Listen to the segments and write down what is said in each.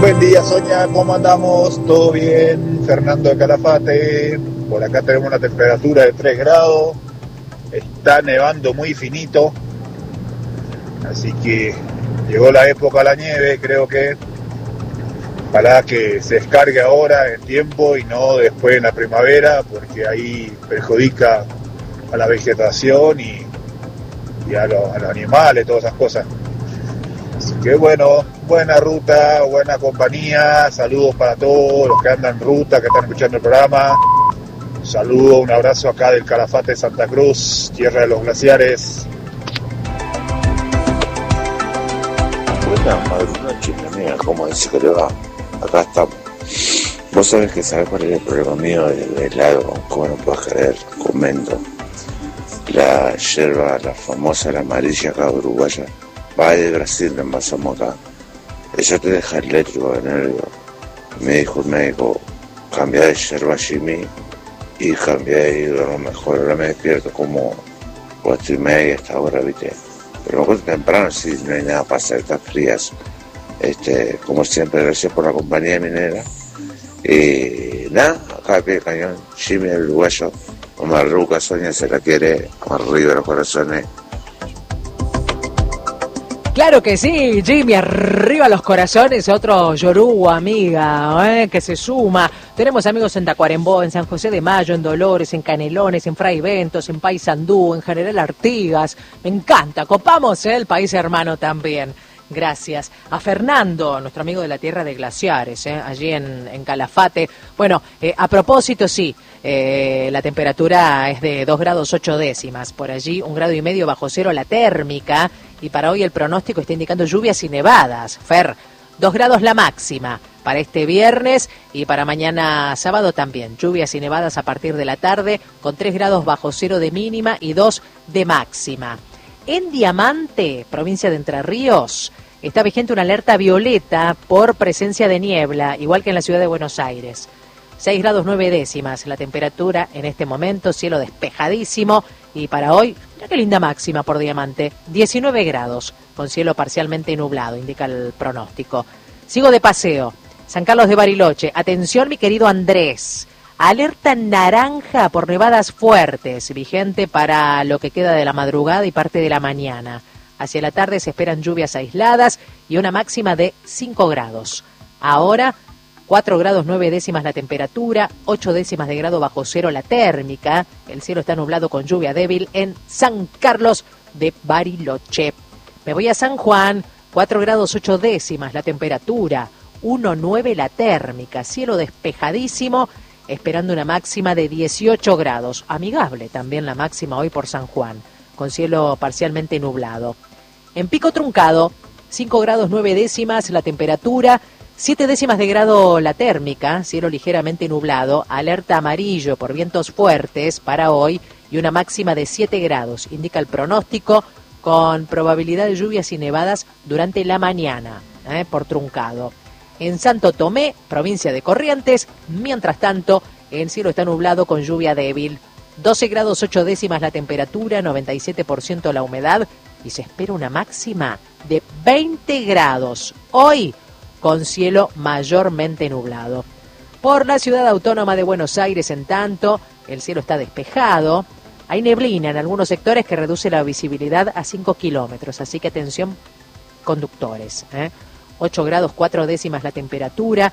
Buen día, Sonia, ¿cómo andamos? ¿Todo bien? Fernando de Calafate. Por acá tenemos una temperatura de 3 grados. Está nevando muy finito. Así que llegó la época de la nieve, creo que. Ojalá que se descargue ahora en tiempo y no después en la primavera, porque ahí perjudica a la vegetación y a los animales, todas esas cosas. Así que bueno, buena ruta, buena compañía, saludos para todos los que andan en ruta, que están escuchando el programa. Saludos, un abrazo acá del Calafate de Santa Cruz, tierra de los glaciares. Buenas noches, mi amiga, ¿cómo dice que le va? Acá estamos. Vos sabés cuál es el problema mío del helado, como no puedes creer, comento. La yerba, la famosa, la amarilla acá uruguaya, va de Brasil, la envasamos acá. Eso te deja eléctrico de nervio. Me dijo el médico, cambia de yerba Jimmy y cambia de hidro mejor. Ahora me despierto como 4:30 hasta ahora, ¿viste? Pero me acuerdo temprano, sí, no hay nada para hacer, estas frías. Como siempre, gracias por la compañía minera. Y nada, acá a pie de cañón, Jimmy el uruguayo, Omar Ruca, Sonia se la quiere, arriba los corazones. Claro que sí, Jimmy, arriba los corazones, otro Yoruba, amiga, que se suma. Tenemos amigos en Tacuarembó, en San José de Mayo, en Dolores, en Canelones, en Fray Bentos, en Paysandú, en General Artigas. Me encanta, copamos el país hermano también. Gracias. A Fernando, nuestro amigo de la tierra de glaciares, allí en Calafate. Bueno, a propósito, sí, la temperatura es de 2 grados 8 décimas. Por allí, 1,5 grados bajo cero la térmica. Y para hoy el pronóstico está indicando lluvias y nevadas. Fer, 2 grados la máxima para este viernes y para mañana sábado también. Lluvias y nevadas a partir de la tarde, con 3 grados bajo cero de mínima y 2 de máxima. En Diamante, provincia de Entre Ríos, está vigente una alerta violeta por presencia de niebla, igual que en la ciudad de Buenos Aires. 6 grados 9 décimas la temperatura en este momento, cielo despejadísimo. Y para hoy, mira qué linda máxima por Diamante, 19 grados, con cielo parcialmente nublado, indica el pronóstico. Sigo de paseo, San Carlos de Bariloche. Atención, mi querido Andrés. Alerta naranja por nevadas fuertes, vigente para lo que queda de la madrugada y parte de la mañana. Hacia la tarde se esperan lluvias aisladas y una máxima de 5 grados. Ahora, 4 grados 9 décimas la temperatura, 8 décimas de grado bajo cero la térmica. El cielo está nublado con lluvia débil en San Carlos de Bariloche. Me voy a San Juan, 4 grados 8 décimas la temperatura, 1,9 la térmica, cielo despejadísimo, esperando una máxima de 18 grados. Amigable también la máxima hoy por San Juan, con cielo parcialmente nublado. En Pico Truncado, 5 grados 9 décimas la temperatura, 7 décimas de grado la térmica, cielo ligeramente nublado, alerta amarillo por vientos fuertes para hoy y una máxima de 7 grados, indica el pronóstico, con probabilidad de lluvias y nevadas durante la mañana, por Truncado. En Santo Tomé, provincia de Corrientes, mientras tanto, el cielo está nublado con lluvia débil. 12 grados 8 décimas la temperatura, 97% la humedad y se espera una máxima de 20 grados. Hoy, con cielo mayormente nublado. Por la ciudad autónoma de Buenos Aires, en tanto, el cielo está despejado. Hay neblina en algunos sectores que reduce la visibilidad a 5 kilómetros, así que atención, conductores. 8 grados 4 décimas la temperatura,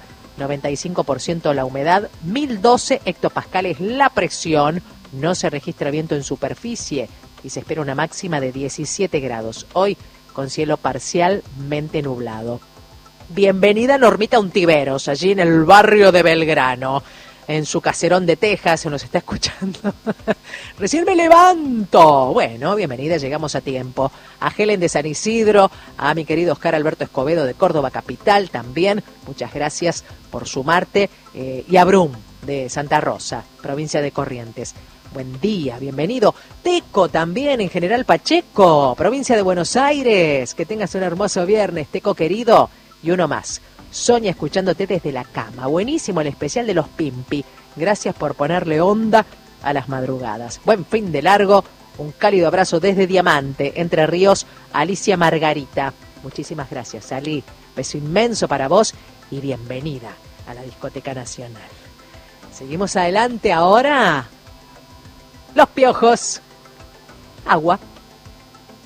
95% la humedad, 1012 hectopascales la presión, no se registra viento en superficie y se espera una máxima de 17 grados. Hoy, con cielo parcialmente nublado. Bienvenida Normita Untiveros, allí en el barrio de Belgrano, en su caserón de Texas, se nos está escuchando. Recién me levanto. Bueno, bienvenida, llegamos a tiempo. A Helen de San Isidro, a mi querido Oscar Alberto Escobedo de Córdoba Capital también, muchas gracias por sumarte, y a Brum de Santa Rosa, provincia de Corrientes. Buen día, bienvenido. Teco también en General Pacheco, provincia de Buenos Aires. Que tengas un hermoso viernes, Teco querido. Y uno más, Sonia escuchándote desde la cama. Buenísimo el especial de los Pimpi. Gracias por ponerle onda a las madrugadas. Buen fin de largo. Un cálido abrazo desde Diamante, Entre Ríos, Alicia Margarita. Muchísimas gracias, Ali. Beso inmenso para vos y bienvenida a la Discoteca Nacional. Seguimos adelante ahora. Los Piojos. Agua.